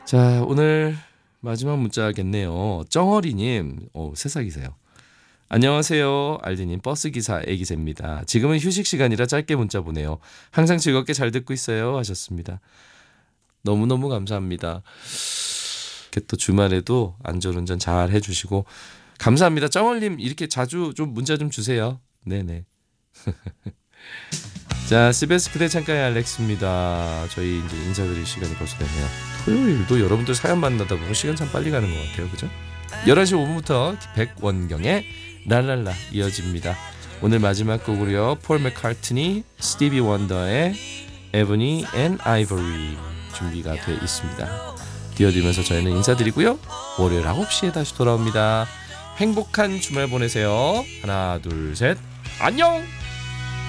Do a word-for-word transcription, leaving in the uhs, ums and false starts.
자, 오늘 마지막 문자겠네요. 쩡어리님, 어, 새싹이세요. 안녕하세요. 알디님, 버스기사 애기새입니다. 지금은 휴식 시간이라 짧게 문자 보내요. 항상 즐겁게 잘 듣고 있어요 하셨습니다. 너무너무 감사합니다. 이렇게 또 주말에도 안전운전 잘 해주시고 감사합니다. 쩡얼님 이렇게 자주 좀 문자 좀 주세요. 네네. 자, 씨비에스 그대 창가의 알렉스입니다. 저희 이제 인사드릴 시간이 벌써 됐네요. 토요일도 여러분들 사연 만나다 보면 시간 참 빨리 가는 것 같아요. 그죠? 열한 시 오 분부터 백원경의 랄랄라 이어집니다. 오늘 마지막 곡으로요. 폴 맥카트니, 스티비 원더의 에보니 앤 아이보리 준비가 되어 있습니다. 띄워드리면서 저희는 인사드리고요. 월요일 아홉 시에 다시 돌아옵니다. 행복한 주말 보내세요. 하나, 둘, 셋. 안녕!